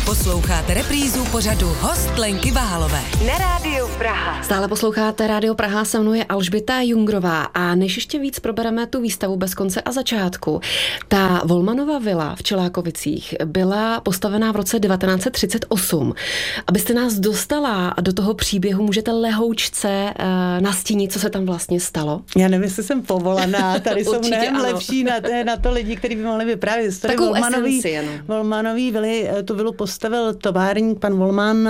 Posloucháte reprízu pořadu Host Lenky Váhalové na Rádiu Praha. Stále posloucháte Rádio Praha, se mnou je Alžběta Jungrová a než ještě víc probereme tu výstavu Bez konce a začátku. Ta Volmanova vila v Čelákovicích byla postavená v roce 1938. Abyste nás dostala do toho příběhu, můžete lehoučce nastínit, co se tam vlastně stalo? Já nevím, jestli jsem povolaná, tady jsou mnohem lepší na to lidi, kteří by mohli vyprávět. Takovou esenci, ano. Volmanový vily, tu vilu postavil továrník pan Volman,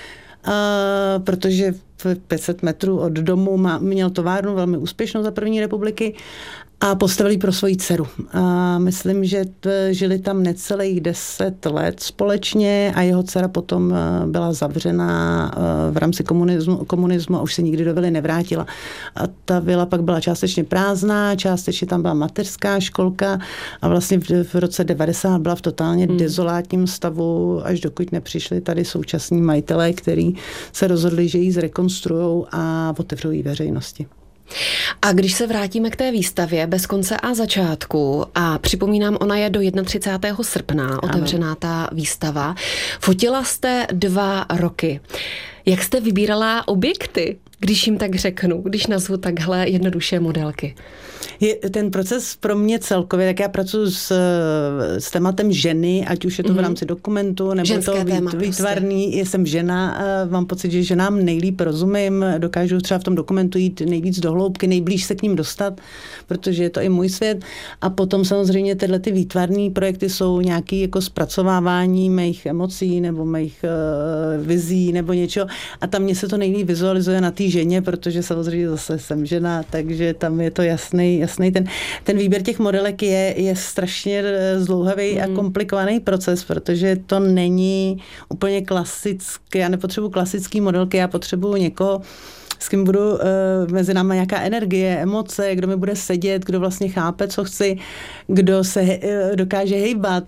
protože 500 metrů od domu měl továrnu velmi úspěšnou za první republiky a postavili pro svoji dceru. A myslím, že žili tam necelých 10 let společně a jeho dcera potom byla zavřená v rámci komunismu a už se nikdy do vily nevrátila. A ta vila pak byla částečně prázdná, částečně tam byla mateřská školka a vlastně v roce 90 byla v totálně dezolátním stavu, až dokud nepřišli tady současní majitelé, kteří se rozhodli, že ji zrekonstruujou a otevřou ji veřejnosti. A když se vrátíme k té výstavě Bez konce a začátku a připomínám, ona je do 31. srpna otevřená ta výstava. Fotila jste 2 roky. Jak jste vybírala objekty, když jim tak řeknu, když nazvu takhle jednoduše modelky? Ten proces pro mě celkově, tak já pracuji s tématem ženy, ať už je to v rámci dokumentu, nebo ženské to výtvarný. Jsem žena, mám pocit, že ženám nejlíp rozumím, dokážu třeba v tom dokumentu jít nejvíc do hloubky, nejblíž se k ním dostat, protože je to i můj svět. A potom samozřejmě tyhle ty výtvarný projekty jsou nějaký jako zpracovávání mých emocí nebo mých vizí nebo něčeho. A tam mě se to nejlíp vizualizuje na té ženě, protože samozřejmě zase jsem žena, takže tam je to jasný. Ten výběr těch modelek je strašně zdlouhavý a komplikovaný proces, protože to není úplně klasické. Já nepotřebuji klasický modelky, já potřebuji někoho, s kým budu mezi námi nějaká energie, emoce, kdo mi bude sedět, kdo vlastně chápe, co chci, kdo se dokáže hejbat.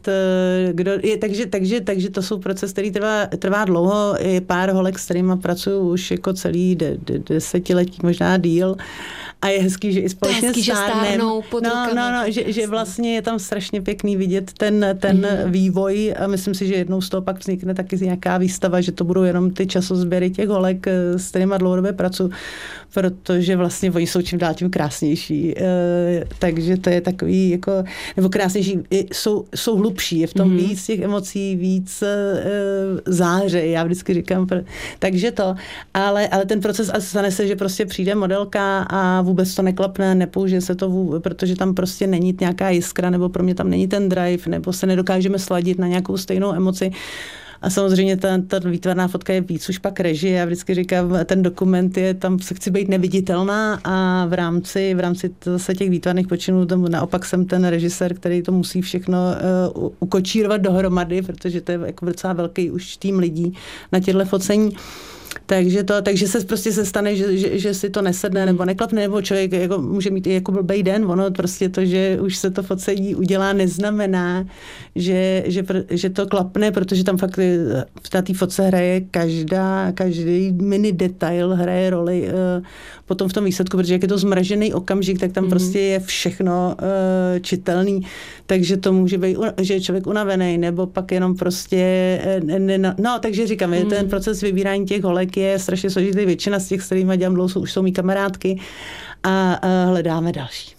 Takže to jsou proces, který trvá dlouho. Je pár holek, s kterýma pracuju už jako celý 10letí, možná díl. A je hezký, že i společně stárnou pod rukama. Že vlastně je tam strašně pěkný vidět ten vývoj a myslím si, že jednou z toho pak vznikne taky nějaká výstava, že to budou jenom ty časozběry těch holek, s kterýma dlouhodobě pracuji, protože vlastně oni jsou čím dál tím krásnější. Takže to je takový jako, nebo krásnější, jsou hlubší, je v tom víc těch emocí, víc záře, já vždycky říkám. Takže to, ale ten proces stane se, že prostě přijde modelka a vůbec to neklapne, nepoužije se to protože tam prostě není nějaká jiskra, nebo pro mě tam není ten drive, nebo se nedokážeme sladit na nějakou stejnou emoci. A samozřejmě ta výtvarná fotka je víc už pak režie. Já vždycky říkám, ten dokument je, tam se chci být neviditelná a v rámci zase těch výtvarných počinů naopak jsem ten režisér, který to musí všechno ukočírovat dohromady, protože to je jako docela velký už tým lidí na těchto focení. Takže se prostě se stane, že si to nesedne nebo neklapne, nebo člověk jako může mít i jako blbej den. Ono prostě to, že už se to focení udělá, neznamená, že to klapne, protože tam fakt v té fotce hraje každý mini detail hraje roli potom v tom výsledku, protože jak je to zmražený okamžik, tak tam prostě je všechno čitelný. Takže to může být, že je člověk unavený, nebo pak jenom prostě takže říkám, ten proces vybírání těch holek je strašně složitý. Většina z těch, s kterými dělám dlouho, už jsou mý kamarádky a hledáme další.